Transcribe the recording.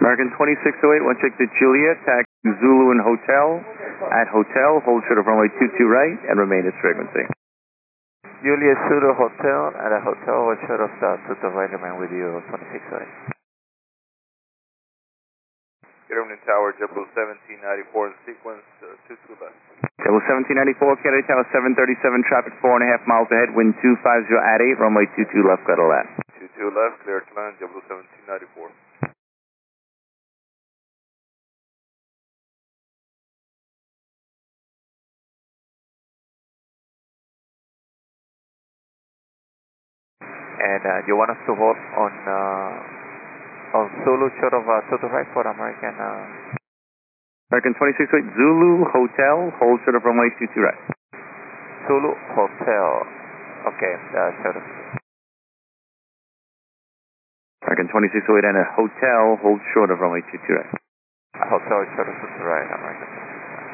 American 2608, one check to Juliet, taxi Zulu and Hotel. At Hotel, hold short of runway 22 right and remain at frequency. Juliet Zulu Hotel, at a hotel, hold short of to right, remain with you, 2608. Kennedy Tower, JetBlue 1794 in sequence, 22 left. JetBlue 1794, Kennedy Tower 737, traffic 4.5 miles ahead, wind 250 at 8, runway 22 left, got a left. 22 left, clear to land, JetBlue 1794. And you want us to hold on Zulu short of to the right for American... American 2608, Zulu Hotel, hold short of runway 22 right. Zulu Hotel, okay, short of... American 2608 and a Hotel, hold short of runway 22 right. Hotel short of to the right, American.